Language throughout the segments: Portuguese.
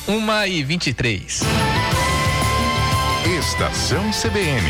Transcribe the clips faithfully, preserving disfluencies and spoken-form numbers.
uma e vinte e três. Estação C B N.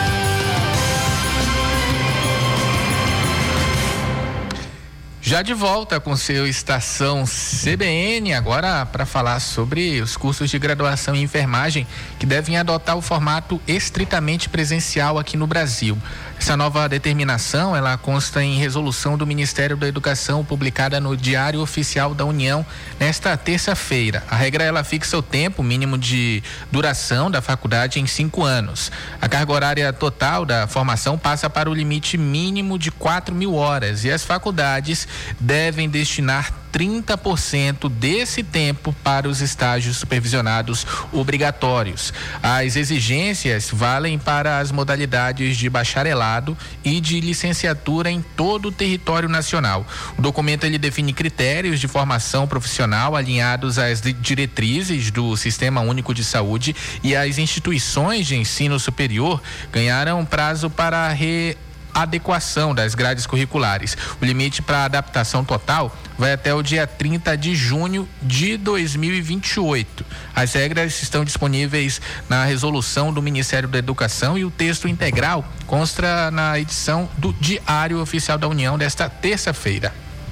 Já de volta com seu Estação C B N, agora para falar sobre os cursos de graduação em enfermagem que devem adotar o formato estritamente presencial aqui no Brasil. Essa nova determinação, ela consta em resolução do Ministério da Educação publicada no Diário Oficial da União nesta terça-feira. A regra, ela fixa o tempo mínimo de duração da faculdade em cinco anos. A carga horária total da formação passa para o limite mínimo de quatro mil horas e as faculdades devem destinar trinta por cento desse tempo para os estágios supervisionados obrigatórios. As exigências valem para as modalidades de bacharelado e de licenciatura em todo o território nacional. O documento, ele define critérios de formação profissional alinhados às diretrizes do Sistema Único de Saúde, e as instituições de ensino superior ganharam prazo para re adequação das grades curriculares. O limite para adaptação total vai até o dia trinta de junho de dois mil e vinte e oito. As regras estão disponíveis na resolução do Ministério da Educação e o texto integral consta na edição do Diário Oficial da União desta terça-feira.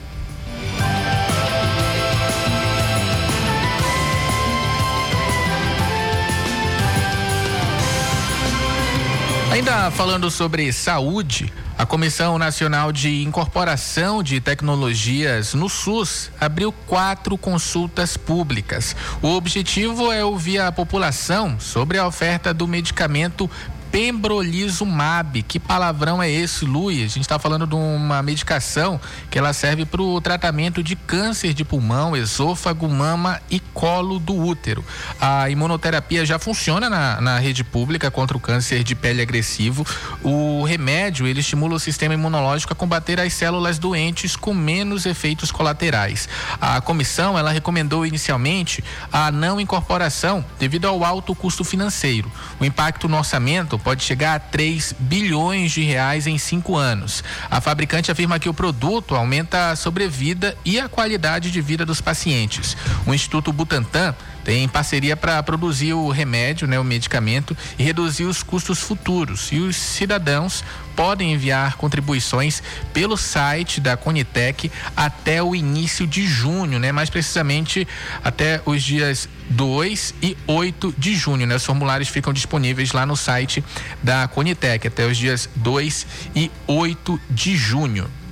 Ainda falando sobre saúde, a Comissão Nacional de Incorporação de Tecnologias no SUS abriu quatro consultas públicas. O objetivo é ouvir a população sobre a oferta do medicamento pembrolizumab. Que palavrão é esse, Luiz? A gente está falando de uma medicação que ela serve para o tratamento de câncer de pulmão, esôfago, mama e colo do útero. A imunoterapia já funciona na, na rede pública contra o câncer de pele agressivo. O remédio, ele estimula o sistema imunológico a combater as células doentes com menos efeitos colaterais. A comissão, ela recomendou inicialmente a não incorporação devido ao alto custo financeiro. O impacto no orçamento pode chegar a três bilhões de reais em cinco anos. A fabricante afirma que o produto aumenta a sobrevida e a qualidade de vida dos pacientes. O Instituto Butantan tem parceria para produzir o remédio, né, o medicamento, e reduzir os custos futuros. E os cidadãos podem enviar contribuições pelo site da Conitec até o início de junho, né? Mais precisamente até os dias dois e oito de junho, né? Os formulários ficam disponíveis lá no site da Conitec até os dias dois e oito de junho.